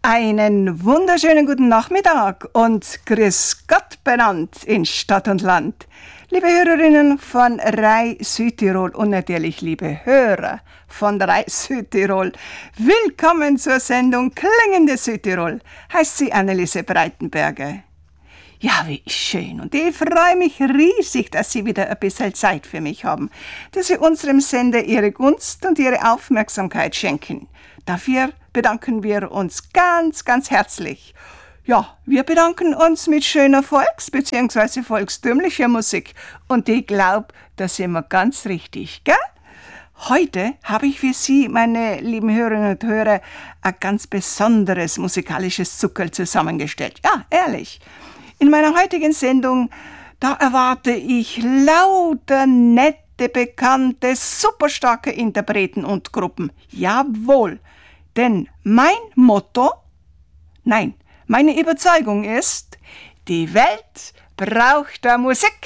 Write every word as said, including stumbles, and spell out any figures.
Einen wunderschönen guten Nachmittag und grüß Gott benannt in Stadt und Land. Liebe Hörerinnen von Rai Südtirol und natürlich liebe Hörer von Rai Südtirol, willkommen zur Sendung Klingende Südtirol, heißt sie Anneliese Breitenberger. Ja, wie schön, und ich freue mich riesig, dass Sie wieder ein bisschen Zeit für mich haben, dass Sie unserem Sender Ihre Gunst und Ihre Aufmerksamkeit schenken. Dafür bedanken wir uns ganz, ganz herzlich. Ja, wir bedanken uns mit schöner Volks- bzw. volkstümlicher Musik. Und ich glaube, da sind wir ganz richtig, gell? Heute habe ich für Sie, meine lieben Hörerinnen und Hörer, ein ganz besonderes musikalisches Zuckerl zusammengestellt. Ja, ehrlich. In meiner heutigen Sendung, da erwarte ich lauter nette, bekannte, superstarke Interpreten und Gruppen. Jawohl. Denn mein Motto, nein, meine Überzeugung ist, die Welt braucht da Musik.